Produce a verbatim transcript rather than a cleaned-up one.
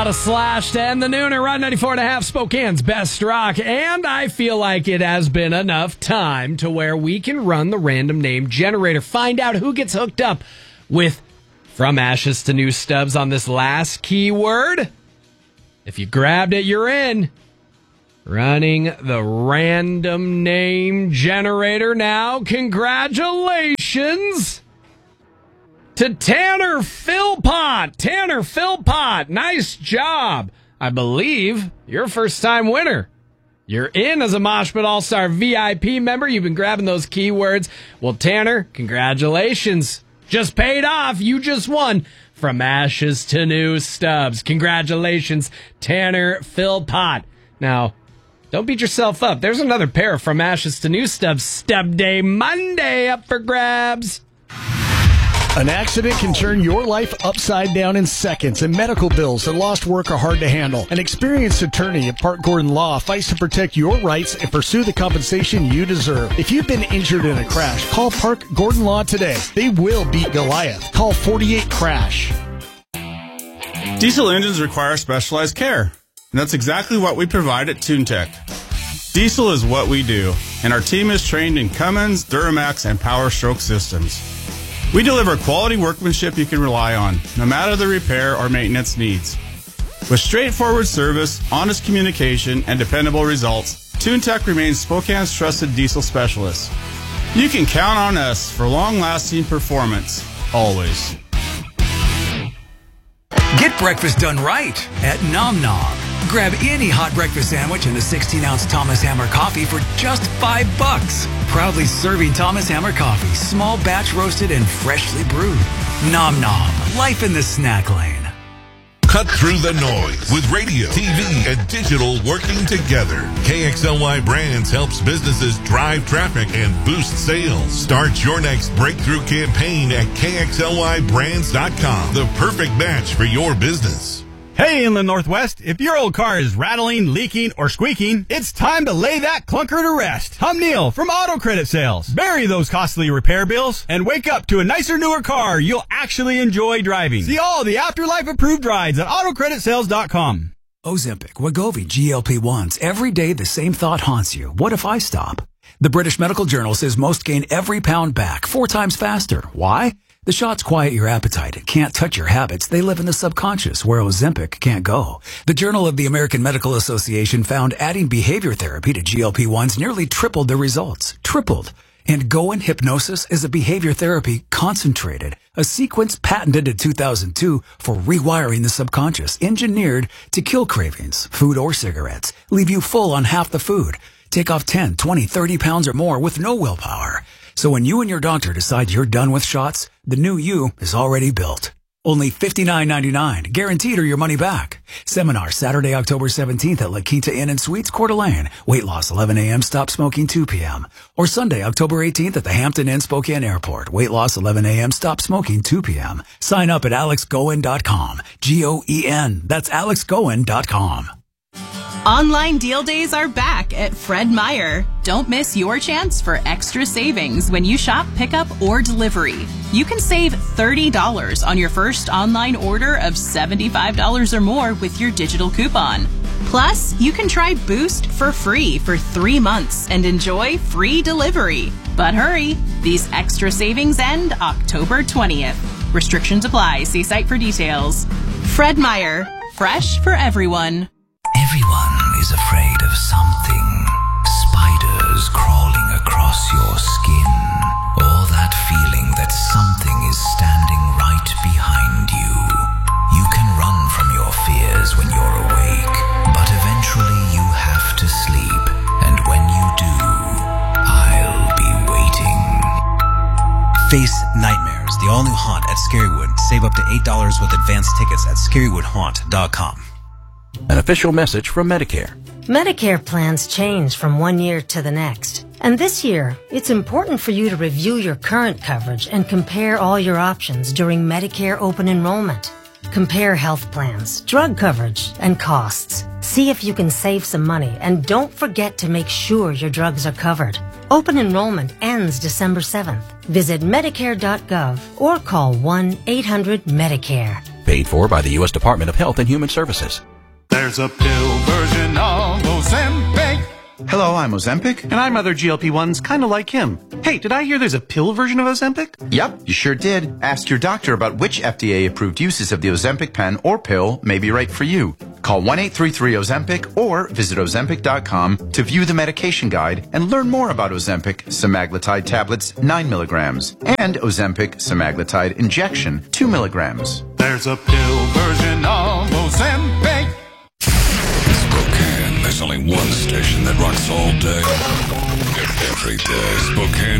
A slash to end the noon at Rock ninety-four and a half, Spokane's best rock, and I feel like it has been enough time to where we can run the random name generator, find out who gets hooked up with From Ashes to New Stubs on this last keyword. If you grabbed it, you're in. Running the random name generator now. Congratulations to Tanner Philpott. Tanner Philpott, nice job. I believe you're a first-time winner. You're in as a Mosh Pit All-Star V I P member. You've been grabbing those keywords. Well, Tanner, congratulations. Just paid off. You just won From Ashes to New Stubs. Congratulations, Tanner Philpott. Now, don't beat yourself up. There's another pair of From Ashes to New Stubs Stub Day Monday up for grabs. An accident can turn your life upside down in seconds, and medical bills and lost work are hard to handle. An experienced attorney at Park Gordon Law fights to protect your rights and pursue the compensation you deserve. If you've been injured in a crash, call Park Gordon Law today. They will beat Goliath. Call forty-eight crash. Diesel engines require specialized care, and that's exactly what we provide at TuneTech. Diesel is what we do, and our team is trained in Cummins, Duramax, and Power Stroke systems. We deliver quality workmanship you can rely on, no matter the repair or maintenance needs. With straightforward service, honest communication, and dependable results, TuneTech remains Spokane's trusted diesel specialist. You can count on us for long-lasting performance, always. Get breakfast done right at Nom Nom. Grab any hot breakfast sandwich and a sixteen ounce Thomas Hammer coffee for just five bucks. Proudly serving Thomas Hammer coffee, small batch roasted and freshly brewed. Nom Nom, life in the snack lane. Cut through the noise with radio, T V, and digital working together. K X L Y Brands helps businesses drive traffic and boost sales. Start your next breakthrough campaign at K X L Y brands dot com. The perfect match for your business. Hey, Inland Northwest, if your old car is rattling, leaking, or squeaking, it's time to lay that clunker to rest. I'm Neil from Auto Credit Sales. Bury those costly repair bills and wake up to a nicer, newer car you'll actually enjoy driving. See all the Afterlife approved rides at auto credit sales dot com. Ozempic, Wegovy, G L P ones. Every day the same thought haunts you. What if I stop? The British Medical Journal says most gain every pound back four times faster. Why? The shots quiet your appetite. It can't touch your habits. They live in the subconscious, where Ozempic can't go. The Journal of the American Medical Association found adding behavior therapy to G L P ones nearly tripled the results. Tripled. And Goin Hypnosis is a behavior therapy concentrated, a sequence patented in two thousand two for rewiring the subconscious, engineered to kill cravings, food or cigarettes, leave you full on half the food, take off ten, twenty, thirty pounds or more with no willpower. So when you and your doctor decide you're done with shots, the new you is already built. Only fifty-nine ninety-nine, guaranteed or your money back. Seminar Saturday, October seventeenth at La Quinta Inn and Suites, Coeur d'Alene. Weight loss eleven a.m., stop smoking two p.m. Or Sunday, October eighteenth at the Hampton Inn, Spokane Airport. Weight loss eleven a.m., stop smoking two p.m. Sign up at alex goen dot com. G O E N. That's alex goen dot com. Online deal days are back at Fred Meyer. Don't miss your chance for extra savings when you shop pickup or delivery. You can save thirty dollars on your first online order of seventy-five dollars or more with your digital coupon. Plus, you can try Boost for free for three months and enjoy free delivery. But hurry, these extra savings end October twentieth. Restrictions apply. See site for details. Fred Meyer. Fresh for everyone. Everyone is afraid of something. Spiders crawling across your skin. Or that feeling that something is standing right behind you. You can run from your fears when you're awake, but eventually you have to sleep. And when you do, I'll be waiting. Face Nightmares, the all-new haunt at Scarywood. Save up to eight dollars with advance tickets at scarywood haunt dot com. An official message from Medicare. Medicare plans change from one year to the next. And this year, it's important for you to review your current coverage and compare all your options during Medicare open enrollment. Compare health plans, drug coverage, and costs. See if you can save some money, and don't forget to make sure your drugs are covered. Open enrollment ends December seventh. Visit medicare dot gov or call one eight hundred medicare. Paid for by the U S Department of Health and Human Services. There's a pill version of Ozempic. Hello, I'm Ozempic. And I'm other G L P ones kind of like him. Hey, did I hear there's a pill version of Ozempic? Yep, you sure did. Ask your doctor about which F D A-approved uses of the Ozempic pen or pill may be right for you. Call one eight three three Ozempic or visit Ozempic dot com to view the medication guide and learn more about Ozempic semaglutide tablets nine milligrams and Ozempic semaglutide injection two milligrams. There's a pill version of Ozempic. Spokane, there's only one station that rocks all day. Every day. Spokane